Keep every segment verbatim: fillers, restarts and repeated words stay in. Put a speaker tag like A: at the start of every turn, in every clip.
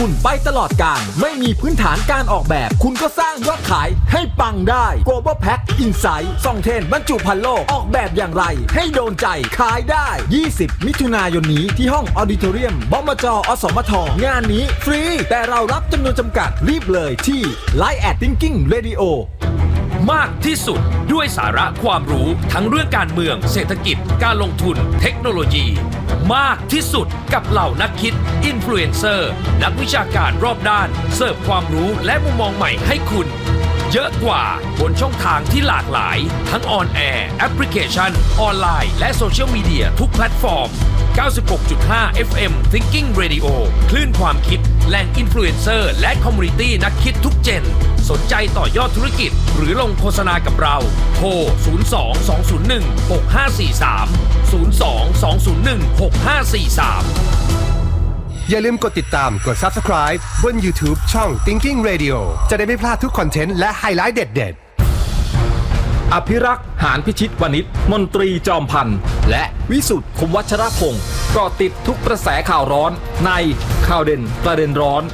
A: คุณไปตลอดกาลไม่มีพื้นฐานการออกแบบคุณก็สร้างยอดขายให้ปังได้ Global Pack Insight ส่องเทรนด์บรรจุภัณฑ์โลกออกแบบอย่างไรให้โดนใจขายได้ยี่สิบมิถุนายนนี้ที่ห้องออดิโทเรียมบมจ.อสมทงานนี้ฟรีแต่เรารับจำนวนจำกัดรีบเลยที่ ไลน์ แอท Thinking Radio
B: มากที่สุดด้วยสาระความรู้ทั้งเรื่องการเมืองเศรษฐกิจการลงทุนเทคโนโลยีมากที่สุดกับเหล่านักคิดอินฟลูเอนเซอร์นักวิชาการรอบด้านเสิร์ฟความรู้และมุมมองใหม่ให้คุณเยอะกว่าบนช่องทางที่หลากหลายทั้งออนแอร์แอปพลิเคชันออนไลน์และโซเชียลมีเดียทุกแพลตฟอร์ม เก้าสิบหกจุดห้า เอฟ เอ็ม Thinking Radio คลื่นความคิดแหล่งอินฟลูเอนเซอร์และคอมมูนิตี้นักคิดทุกเจนสนใจต่อยอดธุรกิจหรือลงโฆษณากับเราโทร ศูนย์ สอง สอง ศูนย์ หนึ่ง หก ห้า สี่ สาม ศูนย์ สอง สอง ศูนย์ หนึ่ง หก ห้า สี่ สาม
C: อย่าลืมกดติดตามกด Subscribe บน YouTube ช่อง Thinking Radio จะได้ไม่พลาดทุกคอนเทนต์และไฮไลท์เด็ดๆ
A: อภิรักษ์หานพิชิตวณิชมนตรีจอมพันธ์และวิสุทธิ์คมวัชรพงศ์เกาะติดทุกกระแสข่าวร้อนในข่าวเด่นประเด็นร้อน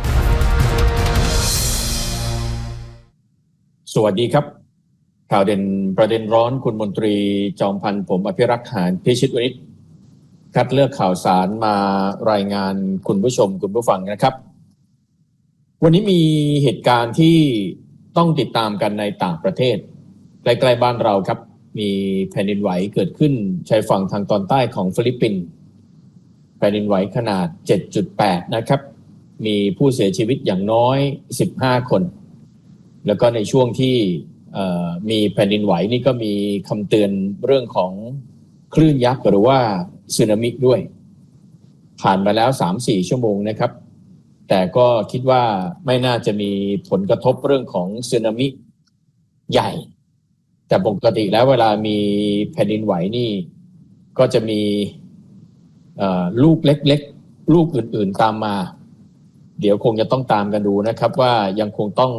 D: สวัสดีครับข่าวเด่นประเด็นร้อนคุณมนตรีจอมพันธ์ผมอภิรักษ์หานพิชิตวณิชคัดเลือกข่าวสารมารายงานคุณผู้ชมคุณผู้ฟังนะครับวันนี้มีเหตุการณ์ที่ต้องติดตามกันในต่างประเทศใกล้ๆบ้านเราครับมีแผ่นดินไหวเกิดขึ้นชายฝั่งทางตอนใต้ของฟิลิปปินส์แผ่นดินไหวขนาด เจ็ดจุดแปด นะครับมีผู้เสียชีวิตอย่างน้อยสิบห้าคนแล้วก็ในช่วงที่มีแผ่นดินไหวนี่ก็มีคำเตือนเรื่องของคลื่นยักษ์หรือว่าสึนามิด้วยผ่านมาแล้ว สามถึงสี่ ชั่วโมงนะครับแต่ก็คิดว่าไม่น่าจะมีผลกระทบเรื่องของสึนามิใหญ่แต่ปกติแล้วเวลามีแผ่นดินไหวนี่ก็จะมีลูกเล็กๆลูกอื่นๆตามมาเดี๋ยวคงจะต้องตามกันดูนะครับว่ายังคงต้อง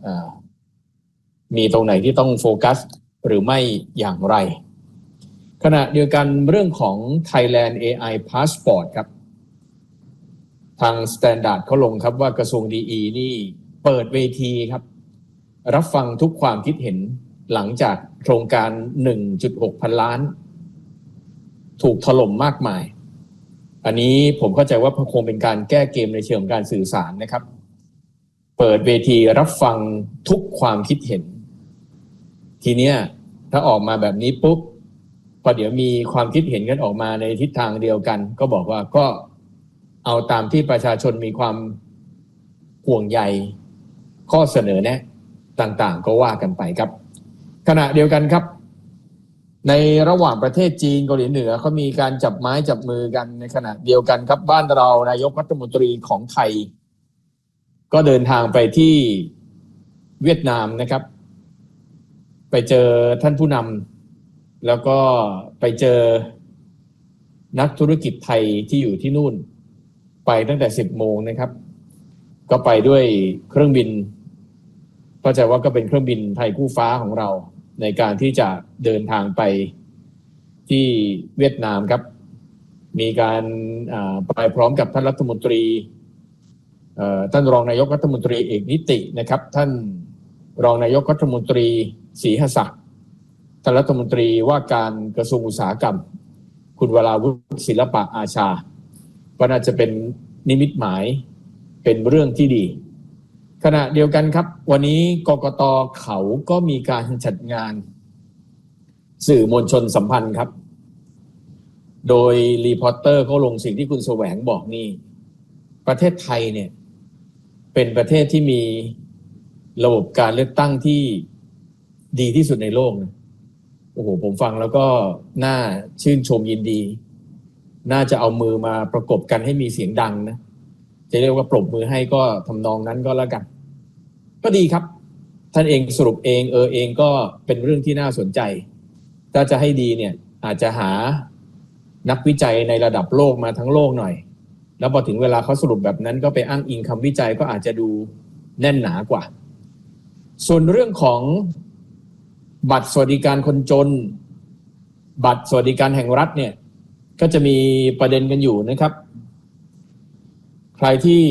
D: มีตรงไหนที่ต้องโฟกัสหรือไม่อย่างไรขณะเดียวกันเรื่องของ Thailand เอ ไอ Passport ครับทาง Standard เขาลงครับว่ากระทรวงดีอีนี่เปิดเวทีครับรับฟังทุกความคิดเห็นหลังจากโครงการ หนึ่งจุดหก พันล้านถูกถล่มมากมายอันนี้ผมเข้าใจว่าคงเป็นการแก้เกมในเชิงการสื่อสารนะครับเปิดเวทีรับฟังทุกความคิดเห็นทีเนี้ยถ้าออกมาแบบนี้ปุ๊บพอเดี๋ยวมีความคิดเห็นกันออกมาในทิศทางเดียวกันก็บอกว่าก็เอาตามที่ประชาชนมีความห่วงใยข้อเสนอแนะต่างๆก็ว่ากันไปครับขณะเดียวกันครับในระหว่างประเทศจีนเกาหลีเหนือเขามีการจับไม้จับมือกันในขณะเดียวกันครับบ้านเรานายกรัฐมนตรีของไทยก็เดินทางไปที่เวียดนามนะครับไปเจอท่านผู้นำแล้วก็ไปเจอนักธุรกิจไทยที่อยู่ที่นู่นไปตั้งแต่สิบโมงนะครับก็ไปด้วยเครื่องบินเข้าใจว่าก็เป็นเครื่องบินไทยคู่ฟ้าของเราในการที่จะเดินทางไปที่เวียดนามครับมีการไปพร้อมกับท่านรัฐมนตรีท่านรองนายกรัฐมนตรีเอกนิตินะครับท่านรองนายกรัฐมนตรีศรีหศักดิ์ท่านรัฐมนตรีว่าการกระทรวงอุตสาหกรรมคุณวราวุฒิศิลปะอาชาก็น่าจะเป็นนิมิตหมายเป็นเรื่องที่ดีขณะเดียวกันครับวันนี้กกต.เขาก็มีการจัดงานสื่อมวลชนสัมพันธ์ครับโดยรีพอร์เตอร์เขาลงสิ่งที่คุณแสวงบอกนี่ประเทศไทยเนี่ยเป็นประเทศที่มีระบบการเลือกตั้งที่ดีที่สุดในโลกนะโอ้โหผมฟังแล้วก็น่าชื่นชมยินดีน่าจะเอามือมาประกบกันให้มีเสียงดังนะจะเรียกว่าปรบมือให้ก็ทำนองนั้นก็แล้วกันก็ดีครับท่านเองสรุปเองเออเองก็เป็นเรื่องที่น่าสนใจถ้าจะให้ดีเนี่ยอาจจะหานักวิจัยในระดับโลกมาทั้งโลกหน่อยแล้วพอถึงเวลาเขาสรุปแบบนั้นก็ไปอ้างอิงคำวิจัยก็อาจจะดูแน่นหนากว่าส่วนเรื่องของบัตรสวัสดิการคนจนบัตรสวัสดิการแห่งรัฐเนี่ยก็จะมีประเด็นกันอยู่นะครับใครที่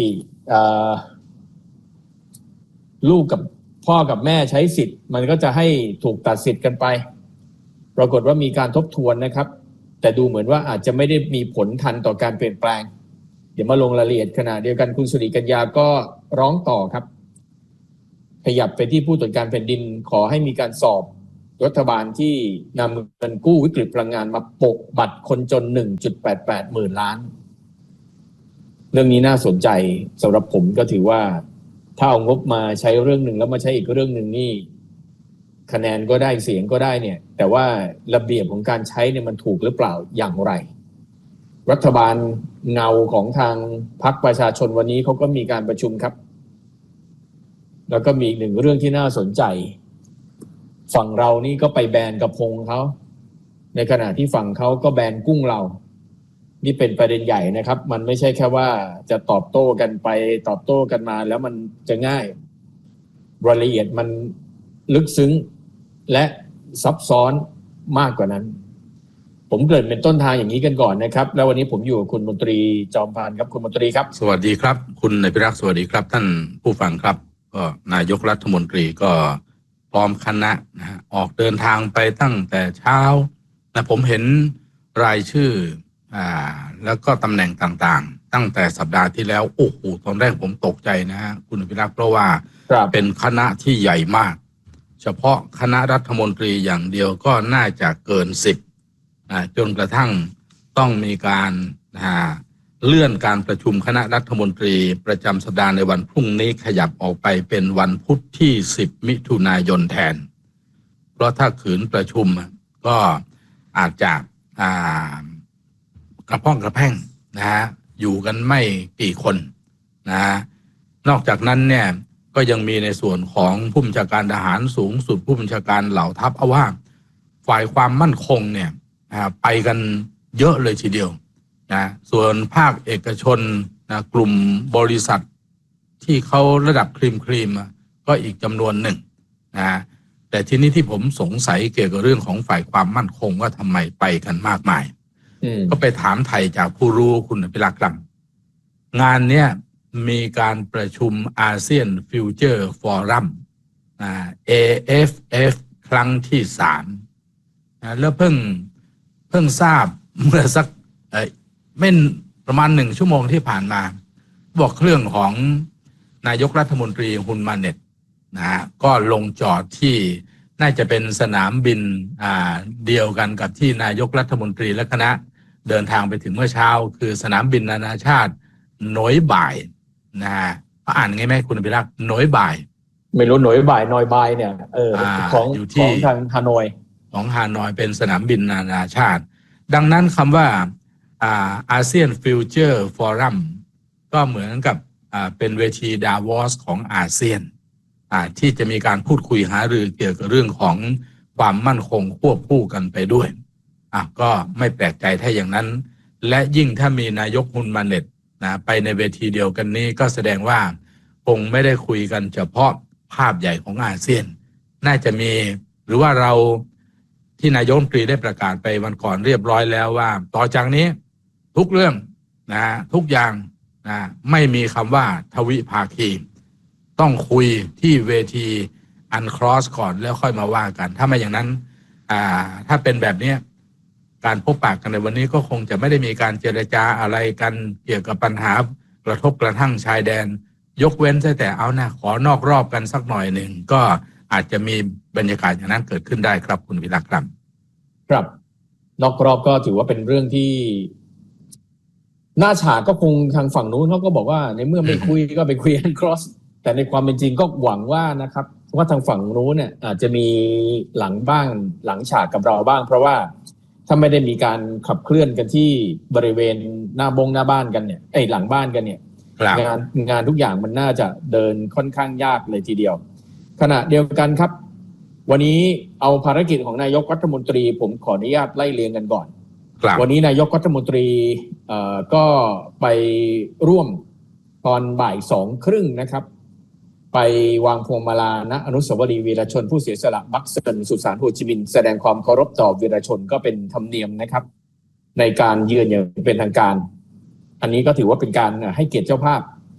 D: ลูกกับพ่อกับแม่ใช้สิทธิ์มันก็จะให้ถูกตัดสิทธิ์กันไปปรากฏว่ามีการทบทวนนะครับแต่ดูเหมือนว่าอาจจะไม่ได้มีผลทันต่อการเปลี่ยนแปลงเดี๋ยวมาลงรายละเอียดขณะเดียวกันคุณสุริกัญญาก็ร้องต่อครับขยับไปที่ผู้ตรวจการแผ่นดินขอให้มีการสอบรัฐบาลที่นำเงินกู้วิกฤตพลังงานมาปกบัตรคนจน หนึ่งจุดแปดแปด หมื่นล้านเรื่องนี้น่าสนใจสำหรับผมก็ถือว่าถ้าเอางบมาใช้เรื่องหนึ่งแล้วมาใช้อีกเรื่องหนึ่งนี่คะแนนก็ได้เสียงก็ได้เนี่ยแต่ว่าระเบียบของการใช้เนี่ยมันถูกหรือเปล่าอย่างไรรัฐบาลเงาของทางพรรคประชาชนวันนี้เขาก็มีการประชุมครับแล้วก็มีอีกหนึ่งเรื่องที่น่าสนใจฝั่งเรานี่ก็ไปแบนกระพงเขาในขณะที่ฝั่งเขาก็แบนกุ้งเรานี่เป็นประเด็นใหญ่นะครับมันไม่ใช่แค่ว่าจะตอบโต้กันไปตอบโต้กันมาแล้วมันจะง่ายรายละเอียดมันลึกซึ้งและซับซ้อนมากกว่านั้นผมเกริ่นเป็นต้นทางอย่างนี้กันก่อนนะครับแล้ววันนี้ผมอยู่กับคุณมนตรีจอมพานครับคุณมนตรีครับ
E: สวัสดีครับคุณนายพิรักษ์สวัสดีครับท่านผู้ฟังครับก็นายกรัฐมนตรีก็พร้อมคณะนะฮะออกเดินทางไปตั้งแต่เช้านะผมเห็นรายชื่ออ่าแล้วก็ตำแหน่งต่างๆตั้งแต่สัปดาห์ที่แล้วโอ้โหตอนแรกผมตกใจนะฮะคุณนายพิรักษ์เพราะว่าเป็นคณะที่ใหญ่มากเฉพาะคณะรัฐมนตรีอย่างเดียวก็น่าจะเกินสิบนะจนกระทั่งต้องมีการนะเลื่อนการประชุมคณะรัฐมนตรีประจำสัปดาห์ในวันพรุ่งนี้ขยับออกไปเป็นวันพุธที่สิบมิถุนายนแทนเพราะถ้าขืนประชุมก็อาจจะอ่ากระพ้องกระแพ่งนะฮะอยู่กันไม่กี่คนนะนอกจากนั้นเนี่ยก็ยังมีในส่วนของผู้บัญชาการทหารสูงสุดผู้บัญชาการเหล่าทัพเอาว่าฝ่ายความมั่นคงเนี่ยไปกันเยอะเลยทีเดียวนะส่วนภาคเอกชนนะกลุ่มบริษัทที่เขาระดับครีมครีมก็อีกจำนวนหนึ่งนะแต่ทีนี้ที่ผมสงสัยเกี่ยวกับเรื่องของฝ่ายความมั่นคงว่าทำไมไปกันมากมายก็ไปถามไทยจากผู้รู้คุณพิรักษ์ครับงานเนี้ยมีการประชุมอาเซียนฟิวเจอร์ฟอรัม เอ เอฟ เอฟ ครั้งที่สามนะแล้วเพิ่งเพิ่งทราบเมื่อสักเอ่อไม่ประมาณหนึ่งชั่วโมงที่ผ่านมาบอกเรื่องของนายกรัฐมนตรีฮุนมาเน็ตนะก็ลงจอดที่น่าจะเป็นสนามบินอ่าเดียวกันกับที่นายกรัฐมนตรีและคณะเดินทางไปถึงเมื่อเช้าคือสนามบินนานาชาติหนอยบ่ายนะฮะอ่านไงไหมคุณพิรักษ์หนอยบ่าย
D: ไม่รู้หนอยบ่ายนอยบ่ายเนี่ยเออของ
E: อยู่ที่
D: ทางฮานอย
E: ของฮานอยเป็นสนามบินนานาชาติดังนั้นคำว่าอ่าอาเซียนฟิวเจอร์ฟอรัมก็เหมือนกับอ่าเป็นเวทีดาวอสของอาเซียนอ่าที่จะมีการพูดคุยหารือเกี่ยวกับเรื่องของความมั่นคงควบคู่กันไปด้วยอ่ะก็ไม่แปลกใจถ้าอย่างนั้นและยิ่งถ้ามีนายกฮุนมาเน็ตนะไปในเวทีเดียวกันนี้ก็แสดงว่าคงไม่ได้คุยกันเฉพาะภาพใหญ่ของอาเซียนน่าจะมีหรือว่าเราที่นายกรัฐมนตรีได้ประกาศไปวันก่อนเรียบร้อยแล้วว่าต่อจากนี้ทุกเรื่องนะทุกอย่างนะไม่มีคำว่าทวิภาคีต้องคุยที่เวทีอันครอสก่อนแล้วค่อยมาว่ากันถ้าไม่อย่างนั้นอ่าถ้าเป็นแบบนี้การพบปะกันในวันนี้ก็คงจะไม่ได้มีการเจรจาอะไรกันเกี่ยวกับปัญหากระทบกระทั่งชายแดนยกเว้นแต่เอานะขอนอกรอบกันสักหน่อยหนึ่งก็อาจจะมีบรรยากาศอย่างนั้นเกิดขึ้นได้ครับคุณวิรักษ์ครับ
D: ครับนอกรอบก็ถือว่าเป็นเรื่องที่หน้าฉากก็คงทางฝั่งนู้นเขาก็บอกว่าในเมื่อไม่คุยก็ไปคุยกันครอสแต่ในความเป็นจริงก็หวังว่านะครับว่าทางฝั่งนู้นเนี่ยอาจจะมีหลังบ้างหลังฉากกับเราบ้างเพราะว่าถ้าไม่ได้มีการขับเคลื่อนกันที่บริเวณหน้าบงหน้าบ้านกันเนี่ยไอ้หลังบ้านกันเนี่ยงานงานทุกอย่างมันน่าจะเดินค่อนข้างยากเลยทีเดียวขณะเดียวกันครับวันนี้เอาภารกิจของนายกรัฐมนตรีผมขออนุญาตไล่เรียงกันก่อนวันนี้นายกรัฐมนตรีเอ่อก็ไปร่วมตอนบ่ายสองครึ่งนะครับไปวางพวงมาลาณอนุสาวรีย์วีรชนผู้เสียสละบักเซินสุสานโฮจิมินห์แสดงความเคารพต่อวีรชนก็เป็นธรรมเนียมนะครับในการเยือนอย่างเป็นทางการอันนี้ก็ถือว่าเป็นการให้เกียรติเจ้าภาพ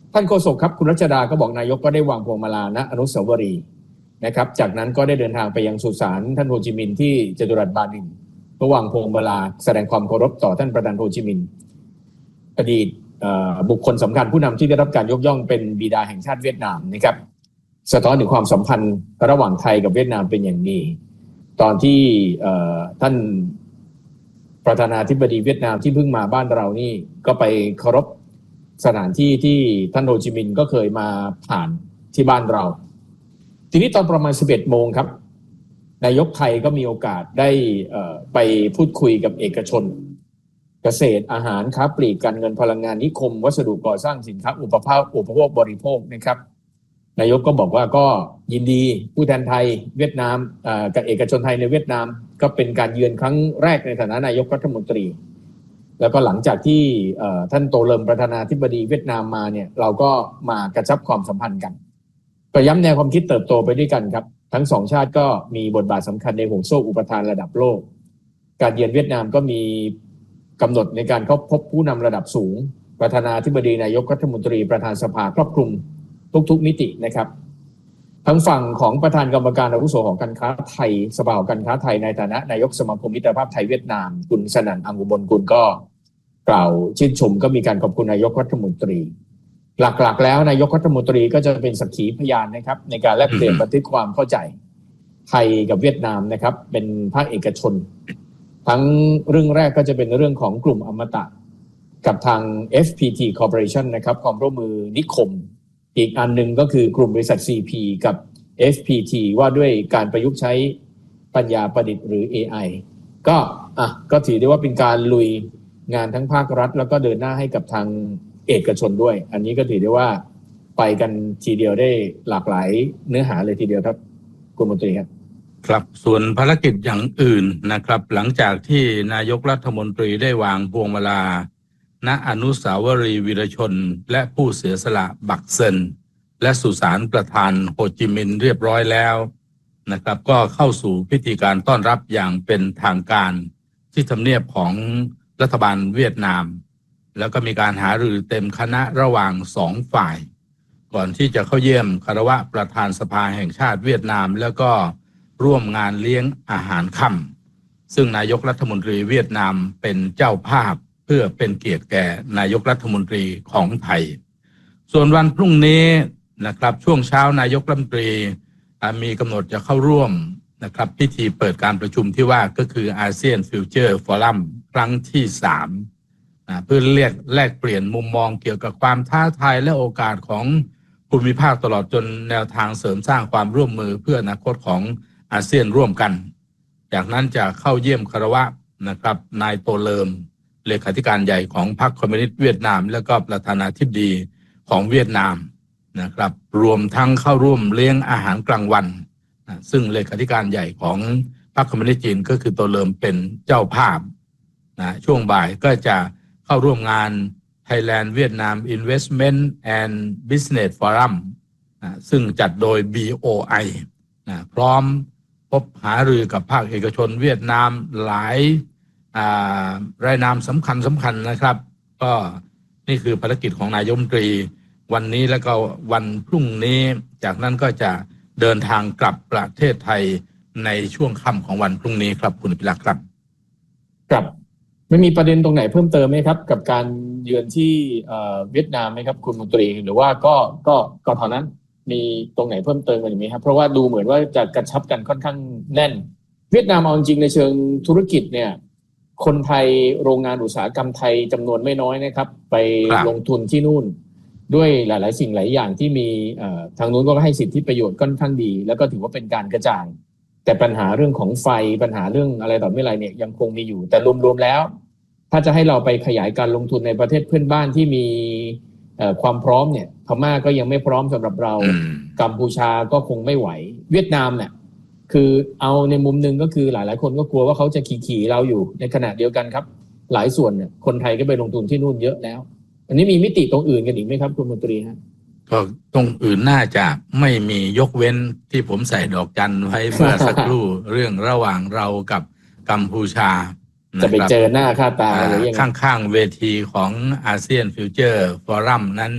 D: ท่านโฆษกครับคุณรัชดาก็บอกนายกก็ได้วางพวงมาลาณอนุสาวรีย์นะครับจากนั้นก็ได้เดินทางไปยังสุสานท่านโฮจิมินห์ที่จตุรัสบานินเพื่อวางพวงมาลาแสดงความเคารพต่อท่านประธานโฮจิมินห์อดีตบุคคลสำคัญผู้นำที่ได้รับการยกย่องเป็นบิดาแห่งชาติเวียดนามนะครับสะท้อนถึงความสัมพันธ์ระหว่างไทยกับเวียดนามเป็นอย่างดีตอนที่ท่านประธานาธิบดีเวียดนามที่เพิ่งมาบ้านเรานี่ก็ไปเคารพสถานที่ที่ท่านโฮจิมินห์ก็เคยมาผ่านที่บ้านเราทีนี้ตอนประมาณ สิบเอ็ดโมงครับนายกไทยก็มีโอกาสได้ไปพูดคุยกับเอกชนเกษตรอาหารค้าปลีกการเงินพลังงานนิคมวัสดุก่อสร้างสินค้าอุปโภคอุปโภคบริโภคนะครับนายกก็บอกว่าก็ยินดีผู้แทนไทยเวียดนามกับเอกชนไทยในเวียดนามก็เป็นการเยือนครั้งแรกในฐานะนายกรัฐมนตรีแล้วก็หลังจากที่ท่านโตเลิมประธานาธิบดีเวียดนามมาเนี่ยเราก็มากระชับความสัมพันธ์กันก็ย้ำแนวความคิดเติบโตไปด้วยกันครับทั้งสองชาติก็มีบทบาทสำคัญในห่วงโซ่อุปทานระดับโลกการเยือนเวียดนามก็มีกำหนดในการเข้าพบผู้นำระดับสูงประธานาธิบดีนายกรัฐมนตรีประธานสภาครอบคลุมทุกๆมิตินะครับทั้งฝั่งของประธานกรรมการอาวุโสของการค้าไทยสภาของการค้าไทยในฐานะนายกสมาคมมิตรภาพไทยเวียดนามคุณสนั่นอังอุบลกุลก็กล่าวชื่นชมก็มีการขอบคุณนายกรัฐมนตรีหลักๆแล้วนายกรัฐมนตรีก็จะเป็นสักขีพยานนะครับในการแลกเปลี่ยนบันทึกความเข้าใจไทยกับเวียดนามนะครับเป็นภาคเอกชนทั้งเรื่องแรกก็จะเป็นเรื่องของกลุ่มอมตะกับทาง เอฟ พี ที Corporation นะครับความร่วมมือนิคมอีกอันหนึ่งก็คือกลุ่มบริษัท ซี พี กับ เอฟ พี ที ว่าด้วยการประยุกต์ใช้ปัญญาประดิษฐ์หรือ เอ ไอ ก็อ่ะก็ถือได้ว่าเป็นการลุยงานทั้งภาครัฐแล้วก็เดินหน้าให้กับทางเอกชนด้วยอันนี้ก็ถือได้ว่าไปกันทีเดียวได้หลากหลายเนื้อหาเลยทีเดียวครับคุณมนตรีครับ
E: ครับส่วนภารกิจอย่างอื่นนะครับหลังจากที่นายกรัฐมนตรีได้วางพวงมาลาณอนุสาวรีย์วีรชนและผู้เสียสละบักเซินและสุสานประธานโฮจิมินห์เรียบร้อยแล้วนะครับก็เข้าสู่พิธีการต้อนรับอย่างเป็นทางการที่ทำเนียบของรัฐบาลเวียดนามแล้วก็มีการหารือเต็มคณะระหว่างสองฝ่ายก่อนที่จะเข้าเยี่ยมคารวะประธานสภาแห่งชาติเวียดนามแล้วก็ร่วมงานเลี้ยงอาหารค่ำซึ่งนายกรัฐมนตรีเวียดนามเป็นเจ้าภาพเพื่อเป็นเกียรติแก่นายกรัฐมนตรีของไทยส่วนวันพรุ่งนี้นะครับช่วงเช้านายกรัฐมนตรีมีกำหนดจะเข้าร่วมนะครับพิธีเปิดการประชุมที่ว่าก็คืออาเซียนฟิวเจอร์ฟอรัมครั้งที่สามเพื่อเรียกแลกเปลี่ยนมุมมองเกี่ยวกับความท้าทายและโอกาสของภูมิภาคตลอดจนแนวทางเสริมสร้างความร่วมมือเพื่ออนาคตของอาเซียนร่วมกันจากนั้นจะเข้าเยี่ยมคารวะนะครับนายโตเลิมเลขาธิการใหญ่ของพรรคคอมมิวนิสต์เวียดนามและก็ประธานาธิบดีของเวียดนามนะครับรวมทั้งเข้าร่วมเลี้ยงอาหารกลางวันซึ่งเลขาธิการใหญ่ของพรรคคอมมิวนิสต์จีนก็คือโตเลิมเป็นเจ้าภาพนะช่วงบ่ายก็จะเข้าร่วมงาน Thailand Vietnam Investment and Business Forum นะซึ่งจัดโดย บี โอ ไอ นะพร้อมพบหารือกับภาคเอกชนเวียดนามหลายรายนามสำคัญสำคัญนะครับก็นี่คือภารกิจของนายกรัฐมนตรีวันนี้แล้วก็วันพรุ่งนี้จากนั้นก็จะเดินทางกลับประเทศไทยในช่วงค่ำของวันพรุ่งนี้ครับคุณพิรักษ์ครับ
D: ครับไม่มีประเด็นตรงไหนเพิ่มเติมไหมครับกับการเยือนที่เวียดนามไหมครับคุณมนตรีหรือว่าก็ก็ก็เท่านั้นมีตรงไหนเพิ่มเติมกันไหมครับเพราะว่าดูเหมือนว่าจะกระชับกันค่อนข้างแน่นเวียดนามเอาจริงในเชิงธุรกิจเนี่ยคนไทยโรงงานอุตสาหกรรมไทยจำนวนไม่น้อยนะครับไปลงทุนที่นู่นด้วยหลายๆสิ่งหลายอย่างที่มีทางนู้นก็ให้สิทธิประโยชน์ค่อนข้างดีแล้วก็ถือว่าเป็นการกระจายแต่ปัญหาเรื่องของไฟปัญหาเรื่องอะไรต่อไม่อะไรเนี่ยยังคงมีอยู่แต่รวมๆแล้วถ้าจะให้เราไปขยายการลงทุนในประเทศเพื่อนบ้านที่มีความพร้อมเนี่ยพม่าก็ยังไม่พร้อมสำหรับเรากัมพูชาก็คงไม่ไหวเวียดนามเนี่ยคือเอาในมุมนึงก็คือหลายๆคนก็กลัวว่าเขาจะขี่ๆเราอยู่ในขณะเดียวกันครับหลายส่วนเนี่ยคนไทยก็ไปลงทุนที่นู่นเยอะแล้วอันนี้มีมิติตรงอื่นกันอีกไหมครับคุณมนตรีฮะ
E: ก็ตรงอื่นน่าจะไม่มียกเว้นที่ผมใส่ดอกจันไว้เมื่อสักครู่ เรื่องระหว่างเรากับกัมพูชา
D: จะไปเจอหน้าค่าตาหรือยังไง
E: ข้างๆเวทีของอาเซียนฟิวเจอร์ฟอรัมนั้น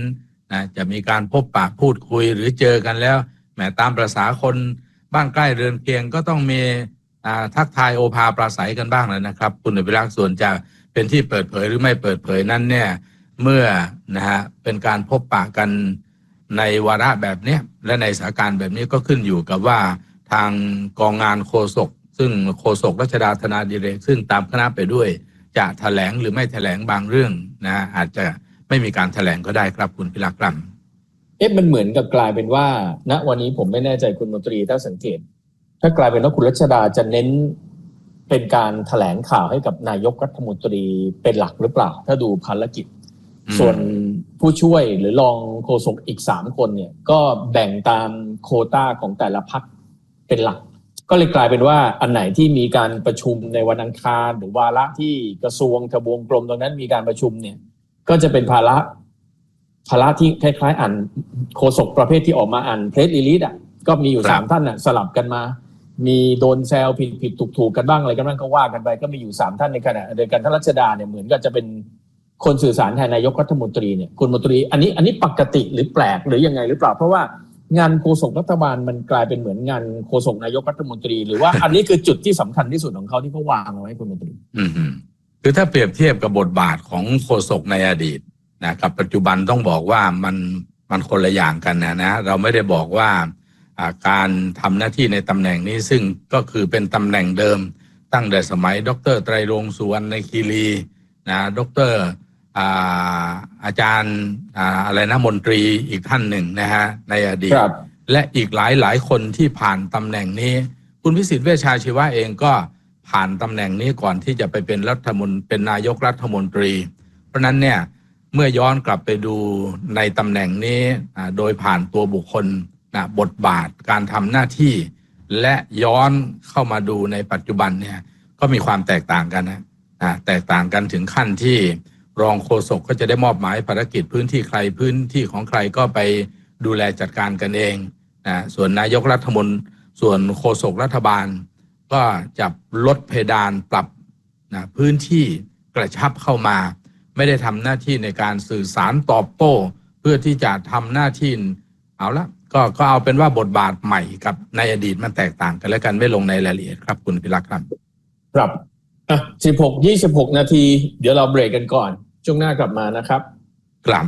E: นะจะมีการพบปะพูดคุยหรือเจอกันแล้วแหมตามประสาคนบ้านใกล้เรือนเคียงก็ต้องมีทักทายโอภาปราศัยกันบ้างแล้วนะครับคุณอภิรักษ์ส่วนจะเป็นที่เปิดเผยหรือไม่เปิดเผยนั้นเนี่ยเมื่อนะฮะเป็นการพบปะกันในวาระแบบนี้และในสถานการณ์แบบนี้ก็ขึ้นอยู่กับว่าทางกองงานโฆษกซึ่งโฆษกรัชดาธนาดิเรกซึ่งตามคณะไปด้วยจะแถลงหรือไม่แถลงบางเรื่องนะอาจจะไม่มีการแถลงก็ได้ครับคุณพิรักษ์ครับ
D: เอ๊ะมันเหมือนกับกลายเป็นว่าณวันนี้ผมไม่แน่ใจคุณมนตรีถ้าสังเกตถ้ากลายเป็นว่าคุณรัชดาจะเน้นเป็นการแถลงข่าวให้กับนายกรัฐมนตรีเป็นหลักหรือเปล่าถ้าดูภารกิจส่วนผู้ช่วยหรือรองโฆษกอีกสามคนเนี่ยก็แบ่งตามโควต้าของแต่ละพรรคเป็นหลักก็เลยกลายเป็นว่าอันไหนที่มีการประชุมในวันอังคารหรือวาระที่กระทรวงทบวงกรมตรงนั้นมีการประชุมเนี่ยก็จะเป็นภาระภาระที่คล้ายๆอ่านโฆษกประเภทที่ออกมาอ่านเพรสรีลีสอ่ะก็มีอยู่สามท่านน่ะสลับกันมามีโดนแซวผิดผิดถูกถูกกันบ้างอะไรกันบ้างก็ว่ากันไปก็มีอยู่สามท่านในขณะเดียวกันท่านรัชดาเนี่ยเหมือนกับจะเป็นคนสื่อสารแทนนายกรัฐมนตรีเนี่ยคุณมนตรีอันนี้อันนี้ปกติหรือแปลกหรือยังไงหรือเปล่าเพราะว่างานโฆษกรัฐบาลมันกลายเป็นเหมือนงานโฆษกนายกรัฐมนตรีหรือว่าอันนี้คือจุดที่สำคัญที่สุดของเขาที่เขาวางเอาไว้คุณมนตรี
E: อืมคือถ้าเปรียบเทียบกับบทบาทของโฆษกในอดีตนะกับปัจจุบันต้องบอกว่ามันมันคนละอย่างกันนะนะเราไม่ได้บอกว่าการทำหน้าที่ในตำแหน่งนี้ซึ่งก็คือเป็นตำแหน่งเดิมตั้งแต่สมัยดร.ไตรรงค์สุวรรณคีรีนะดร.อาอาจารย์อะไรนะมนตรีอีกท่านหนึ่งนะฮะในอดีตและอีกหลายหลายคนที่ผ่านตำแหน่งนี้คุณพิสิทธิ์เวชชาชีวะเองก็ผ่านตำแหน่งนี้ก่อนที่จะไปเป็นรัฐมนตรีเป็นนายกรัฐมนตรีเพราะนั้นเนี่ยเมื่อย้อนกลับไปดูในตำแหน่งนี้โดยผ่านตัวบุคคลนะบทบาทการทำหน้าที่และย้อนเข้ามาดูในปัจจุบันเนี่ยก็มีความแตกต่างกันนะนะแตกต่างกันถึงขั้นที่รองโฆษกก็จะได้มอบหมายภารกิจพื้นที่ใครพื้นที่ของใครก็ไปดูแลจัดการกันเองนะส่วนนายกรัฐมนตรีส่วนโฆษกรัฐบาลก็จะลดเพดานปรับนะพื้นที่กระชับเข้ามาไม่ได้ทำหน้าที่ในการสื่อสารตอบโต้เพื่อที่จะทำหน้าที่เอาละก็ก็เอาเป็นว่าบทบาทใหม่กับในอดีตมันแตกต่างกันแล้วกันไม่ลงในรายละเอียดครับคุณพิรักษ์ครับ
D: ครับอ่ะสิบหก ยี่สิบหกนาทีเดี๋ยวเราเบรกกันก่อนช่วงหน้ากลับมานะครับ
E: ครับ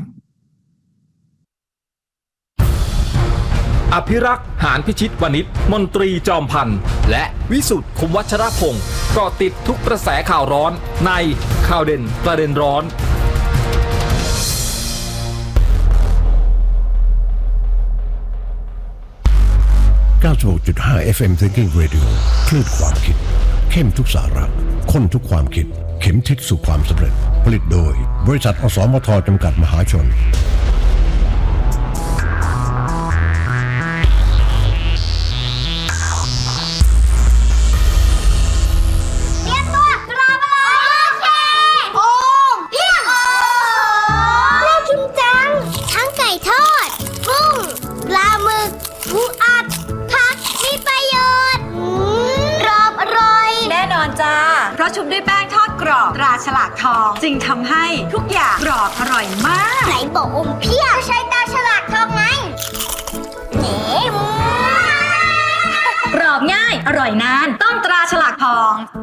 A: อภิรักษ์หานพิชิตวณิชมนตรีจอมพันธ์และวิสุทธิ์คุมวัชรพงศ์เกาะติดทุกกระแสข่าวร้อนในข่าวเด่นประเด็นร้อน
F: เก้าสิบหกจุดห้า เอฟ เอ็ม Thinking Radio คลื่นความคิดเข้มทุกสาระข้นทุกความคิดเข็มทิศสู่ความสำเร็จผลิตโดยบริษัทอสมทจำกัดมหาชน
G: ชุบด้วยแป้งทอดกรอบตราฉลากทองจึงทำให้ทุกอย่างกรอบอร่อยมากไหนบอกอมเพี้ยใช้ตราฉลากทองไงเนมกรอบง่ายอร่อยนานต้องตราฉลากทอง